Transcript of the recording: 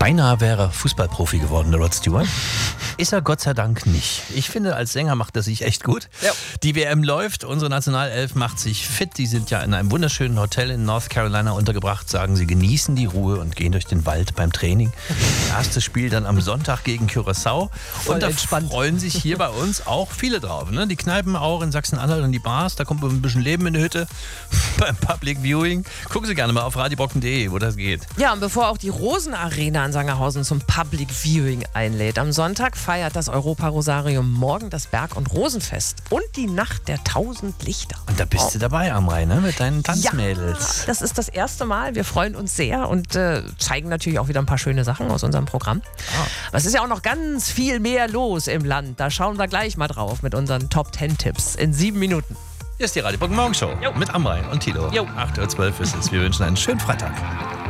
Beinahe wäre er Fußballprofi geworden, der Rod Stewart. Ist er Gott sei Dank nicht. Ich finde, als Sänger macht er sich echt gut. Ja. Die WM läuft, unsere Nationalelf macht sich fit. Die sind ja in einem wunderschönen Hotel in North Carolina untergebracht, sagen sie, genießen die Ruhe und gehen durch den Wald beim Training. Erstes Spiel dann am Sonntag gegen Curaçao. Und da freuen sich hier bei uns auch viele drauf. Ne? Die Kneipen auch in Sachsen-Anhalt und die Bars, da kommt ein bisschen Leben in die Hütte beim Public Viewing. Gucken Sie gerne mal auf radiobrocken.de, wo das geht. Ja, und bevor auch die Rosenarena in Sangerhausen zum Public Viewing einlädt, am Sonntag feiert das Europa-Rosarium morgen das Berg- und Rosenfest und die Nacht der 1000 Lichter. Und da bist du dabei am Rhein, ne? Mit deinen Tanzmädels. Ja, das ist das erste Mal. Wir freuen uns sehr und zeigen natürlich auch wieder ein paar schöne Sachen aus unserem Programm. Aber es ist ja auch noch ganz viel mehr los im Land. Da schauen wir gleich mal drauf mit unseren Top-10-Tipps in 7 Minuten. Hier ist die Radio Brocken Morgenshow mit Amrein und Tilo. 8:12 Uhr ist es. Wir wünschen einen schönen Freitag.